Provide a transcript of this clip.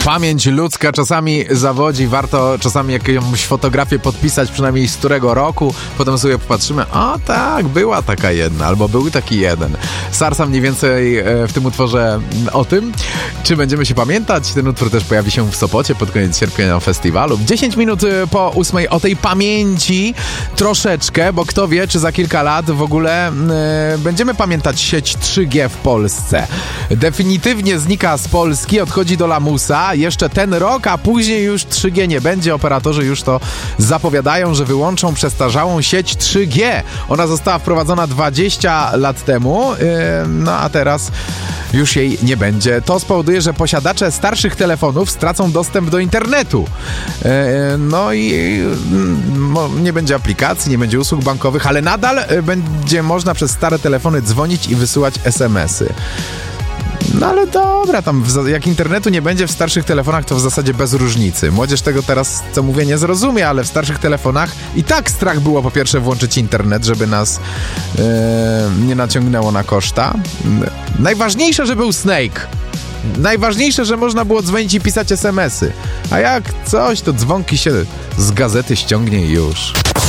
Pamięć ludzka czasami zawodzi, warto czasami jakąś fotografię podpisać, przynajmniej z którego roku, potem sobie popatrzymy, o tak, była taka jedna, albo był taki jeden. Sarsa mniej więcej w tym utworze o tym, czy będziemy się pamiętać. Ten utwór też pojawi się w Sopocie pod koniec sierpnia na festiwalu. 10 minut po 8 o tej pamięci troszeczkę, bo kto wie, czy za kilka lat w ogóle będziemy pamiętać sieć 3G w Polsce. Definitywnie znika z Polski, odchodzi do lamusa. Jeszcze ten rok, a później już 3G nie będzie. Operatorzy już to zapowiadają, że wyłączą przestarzałą sieć 3G. Ona została wprowadzona 20 lat temu, no a teraz już jej nie będzie. To spowoduje, że posiadacze starszych telefonów stracą dostęp do internetu. No i nie będzie aplikacji, nie będzie usług bankowych, ale nadal będzie można przez stare telefony dzwonić i wysyłać SMS-y. No ale dobra, tam jak internetu nie będzie w starszych telefonach, to w zasadzie bez różnicy. Młodzież tego teraz, co mówię, nie zrozumie, ale w starszych telefonach i tak strach było po pierwsze włączyć internet, żeby nas nie naciągnęło na koszta. Najważniejsze, że był Snake. Najważniejsze, że można było dzwonić i pisać SMS-y. A jak coś, to dzwonki się z gazety ściągnie i już.